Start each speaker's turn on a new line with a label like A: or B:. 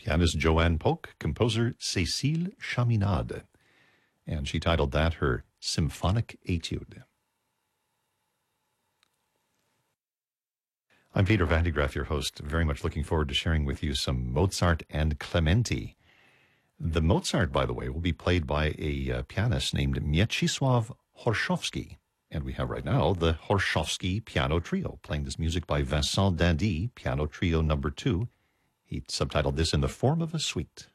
A: pianist Joanne Polk, composer Cécile Chaminade, and she titled that her Symphonic Etude. I'm Peter Van de Graaff, your host, very much looking forward to sharing with you some Mozart and Clementi. The Mozart, by the way, will be played by a pianist named Mieczysław Horszowski. And we have right now the Horszowski Piano Trio, playing this music by Vincent Dindy, Piano Trio No. 2. He subtitled this In the Form of a Suite.